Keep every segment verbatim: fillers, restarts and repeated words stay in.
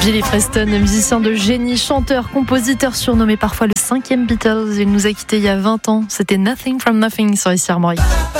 Billy Preston, musicien de génie, chanteur, compositeur surnommé parfois le cinquième Beatles. Il nous a quittés il y a vingt ans. C'était Nothing from Nothing sur Ici Armorique.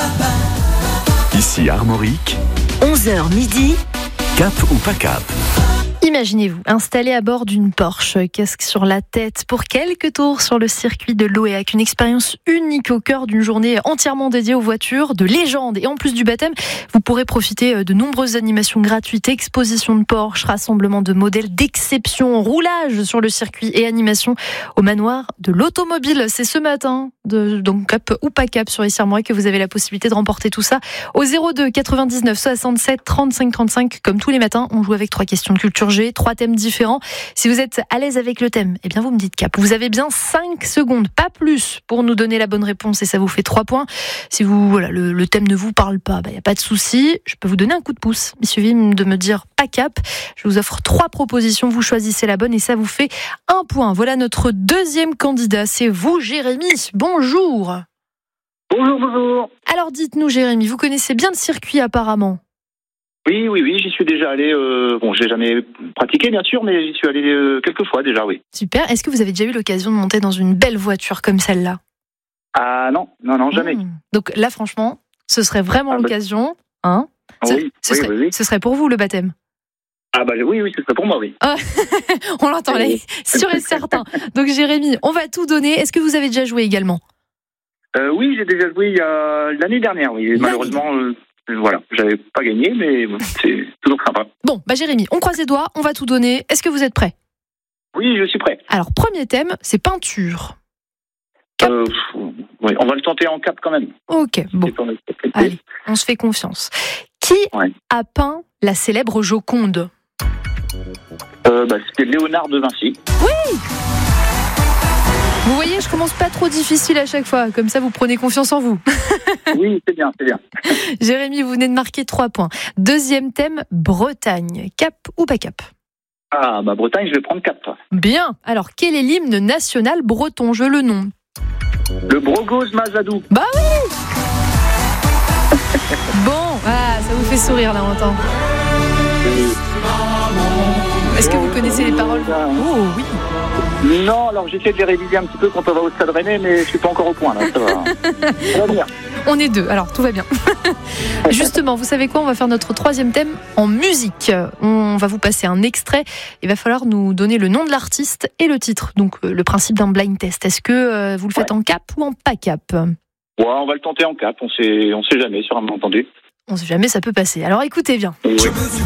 Ici Armorique, onze heures midi. Cap ou pas cap? Imaginez-vous, installé à bord d'une Porsche, casque sur la tête, pour quelques tours sur le circuit de l'Oéac. Une expérience unique au cœur d'une journée entièrement dédiée aux voitures, de légende. Et en plus du baptême, vous pourrez profiter de nombreuses animations gratuites, expositions de Porsche, rassemblement de modèles d'exception, roulage sur le circuit et animation au manoir de l'automobile. C'est ce matin, de, donc cap ou pas cap sur Ici Armorique, que vous avez la possibilité de remporter tout ça au zéro deux quatre-vingt-dix-neuf soixante-sept trente-cinq trente-cinq. Comme tous les matins, on joue avec trois questions de culture G, trois thèmes différents. Si vous êtes à l'aise avec le thème, eh bien vous me dites cap. Vous avez bien cinq secondes, pas plus, pour nous donner la bonne réponse et ça vous fait trois points. Si vous, voilà, le, le thème ne vous parle pas, il n'y a pas de souci. Je peux vous donner un coup de pouce. Il suffit de me dire pas cap. Je vous offre trois propositions. Vous choisissez la bonne et ça vous fait un point. Voilà notre deuxième candidat. C'est vous, Jérémy. Bonjour. Bonjour, bonjour. Alors dites-nous, Jérémy, vous connaissez bien le circuit apparemment? Oui, oui, oui, j'y suis déjà allé. Euh, bon, je l'ai jamais pratiqué, bien sûr, mais j'y suis allé euh, quelques fois déjà, oui. Super. Est-ce que vous avez déjà eu l'occasion de monter dans une belle voiture comme celle-là? Ah non, non, non, jamais. Mmh. Donc là, franchement, ce serait vraiment ah, bah... l'occasion. Hein ce, oui, ce, oui, serait, oui, oui. ce serait pour vous le baptême? Ah bah oui, oui, ce serait pour moi, oui. Ah, on l'entend là, sûr et certain. Donc Jérémy, on va tout donner. Est-ce que vous avez déjà joué également? euh, Oui, j'ai déjà joué il y a l'année dernière, oui. L'année. Malheureusement... Euh... Voilà, j'avais pas gagné, mais c'est toujours sympa. Bon, bah Jérémy, on croise les doigts, on va tout donner. Est-ce que vous êtes prêt? Oui, je suis prêt. Alors, premier thème, c'est peinture. Cap. Euh, oui, on va le tenter en cap quand même. Ok, bon. Allez, on se fait confiance. Qui ouais. a peint la célèbre Joconde? euh, bah, C'était Léonard de Vinci. Oui! Vous voyez, je commence pas trop difficile à chaque fois, comme ça vous prenez confiance en vous. Oui, c'est bien, c'est bien. Jérémy, vous venez de marquer trois points. Deuxième thème, Bretagne. Cap ou pas cap? Ah, bah Bretagne, je vais prendre cap. Bien. Alors, quel est l'hymne national breton? Je le nom. Le Brogos Mazadou. Bah oui. Bon, ah, ça vous fait sourire là, on entend. Oui. Est-ce que vous connaissez les paroles? Oh oui. Non, alors j'essaie de les réviser un petit peu quand on va au Stade Rennais, mais je suis pas encore au point là. Ça va, ça va venir. On est deux, alors tout va bien. Justement, vous savez quoi? On va faire notre troisième thème en musique. On va vous passer un extrait. Il va falloir nous donner le nom de l'artiste et le titre. Donc euh, le principe d'un blind test. Est-ce que euh, vous le faites ouais. en cap ou en pas cap? Ouais, on va le tenter en cap. On sait, on sait jamais sur un malentendu. On sait jamais, ça peut passer. Alors écoutez bien. Ouais.